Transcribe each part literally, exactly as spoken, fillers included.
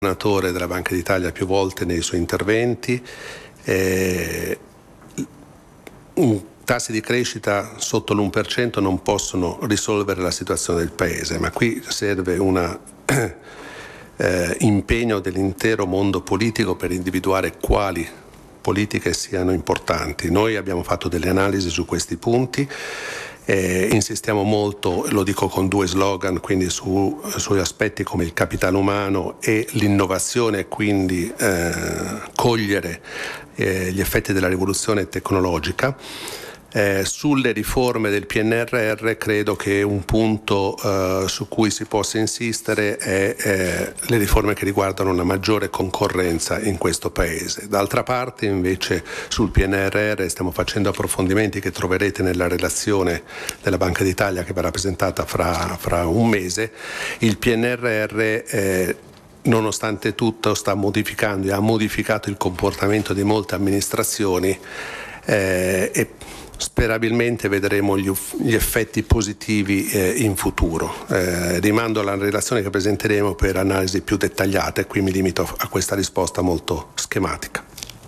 governatore della Banca d'Italia più volte nei suoi interventi. Eh, un tassi di crescita sotto l'uno per cento non possono risolvere la situazione del Paese, ma qui serve un eh, impegno dell'intero mondo politico per individuare quali politiche siano importanti. Noi abbiamo fatto delle analisi su questi punti. Eh, insistiamo molto, lo dico con due slogan, quindi su, sugli aspetti come il capitale umano e l'innovazione, quindi eh, cogliere eh, gli effetti della rivoluzione tecnologica. Eh, sulle riforme del P N R R credo che un punto eh, su cui si possa insistere è eh, le riforme che riguardano una maggiore concorrenza in questo Paese. D'altra parte invece sul P N R R stiamo facendo approfondimenti che troverete nella relazione della Banca d'Italia che verrà presentata fra, fra un mese. Il P N R R eh, nonostante tutto sta modificando e ha modificato il comportamento di molte amministrazioni eh, e sperabilmente vedremo gli, gli effetti positivi eh, in futuro. Eh, rimando alla relazione che presenteremo per analisi più dettagliate, qui mi limito a questa risposta molto schematica.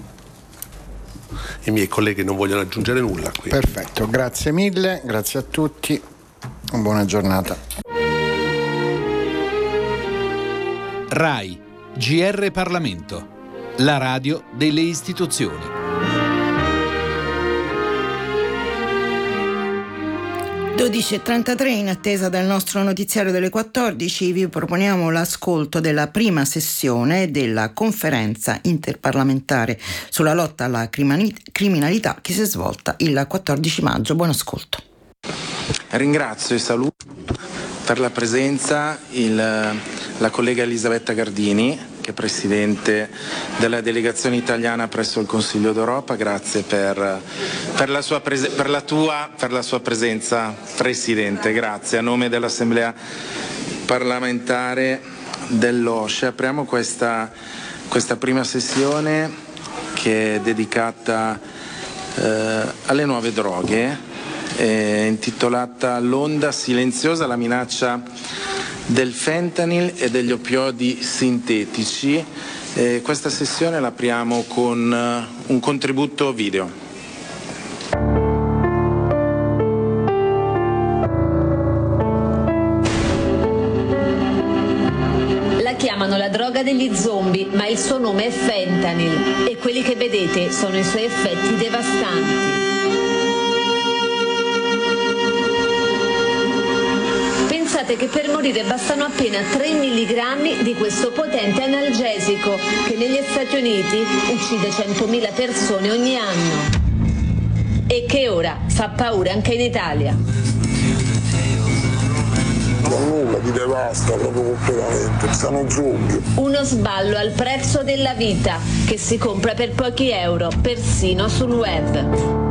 I miei colleghi non vogliono aggiungere nulla qui. Perfetto, grazie mille, grazie a tutti, buona giornata. RAI, G R Parlamento, la radio delle istituzioni. dodici e trentatré, in attesa del nostro notiziario delle quattordici, vi proponiamo l'ascolto della prima sessione della conferenza interparlamentare sulla lotta alla criminalità che si è svolta il quattordici maggio. Buon ascolto. Ringrazio e saluto per la presenza il, la collega Elisabetta Gardini, che è Presidente della delegazione italiana presso il Consiglio d'Europa. Grazie per, per, la sua prese, per, la tua, per la sua presenza, Presidente. Grazie. A nome dell'Assemblea parlamentare dell'O S C E apriamo questa, questa prima sessione che è dedicata eh, alle nuove droghe, eh, intitolata L'onda silenziosa, la minaccia del fentanyl e degli oppiodi sintetici. Eh, questa sessione l'apriamo con uh, un contributo video. La chiamano la droga degli zombie, ma il suo nome è fentanyl e quelli che vedete sono i suoi effetti devastanti. Pensate che per morire bastano appena tre milligrammi di questo potente analgesico che negli Stati Uniti uccide centomila persone ogni anno e che ora fa paura anche in Italia. Nulla, ti devasta proprio completamente, siamo zombie. Uno sballo al prezzo della vita che si compra per pochi euro, persino sul web.